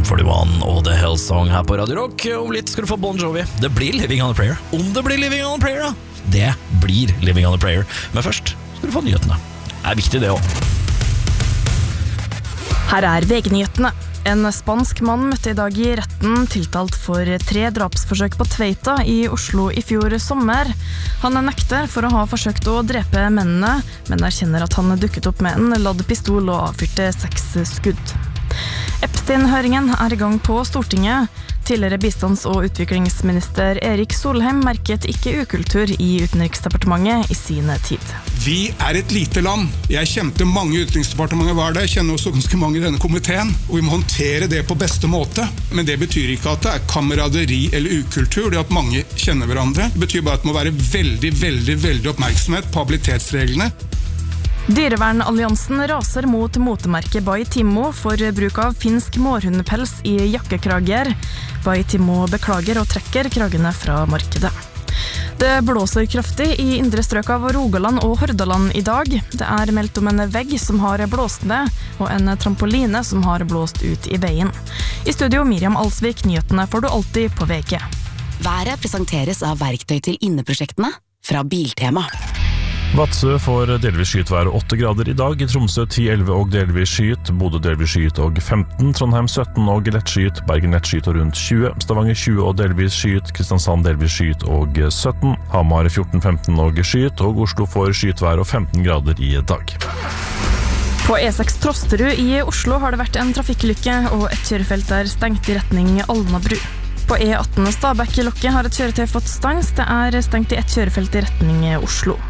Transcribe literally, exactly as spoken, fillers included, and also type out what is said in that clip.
førtién og The Hellsong her på Radio Rock. Om litt skal du få Bon Jovi. Det blir Living on a Prayer. Om det blir Living on a Prayer, da. Det blir Living on a Prayer. Men først skal du få nyhetene. Det er viktig det også. Her er V G-nyhetene. En spansk mann møtte i dag i retten tiltalt for tre drapsforsøk på Tveita i Oslo i fjor sommer. Han nekter for å ha forsøkt å drepe mennene, men erkjenner at han dukket opp med en ladd pistol og avfyrte seks skudd. Epstein-høringen er i gang på Stortinget. Tidligere bistands- og utviklingsminister Erik Solheim merket ikke ukultur i Utenriksdepartementet i sin tid. Vi er et lite land. Jeg kjente mange utenriksdepartementer var det. Jeg kjenner også ganske mange i denne komiteen. Og vi må håndtere det på beste måte. Men det betyr ikke at det er kameraderi eller ukultur. Det at mange kjenner hverandre. Det betyr bare at det må være veldig, veldig, veldig oppmerksomhet på habilitetsreglene. Dyrevernalliansen raser mot motemerket Bai Timo for bruk av finsk mårhundepels i jakkekrager. Bai Timo beklager og trekker kragene fra markedet. Det blåser kraftig i indre strøk av Rogaland og Hordaland i dag. Det er meldt om en vegg som har blåst ned, og en trampoline som har blåst ut i veien. I studio Miriam Alsvik, nyhetene får du alltid på V G. Været presenteres av verktøy til inneprosjektene fra Biltema. Vadsø får delvis skyet vær åtte grader i dag, i Tromsø ti elleve og delvis skyet, Bodø delvis skyet og femten, Trondheim sytten og lett skyet, Bergen lett skyet og rundt tjue, Stavanger tjue og delvis skyet, Kristiansand delvis skyet og sytten, Hamar fjorten femten og skyet, og Oslo får skyet vær og femten grader i dag. På E seks Trosterud i Oslo har det vært en trafikkulykke, og et kjørefelt er stengt i retning Alnabru. På E atten Stabekk-lokket har et kjøretøy fått stans, det er stengt i et kjørefelt i retning Oslo.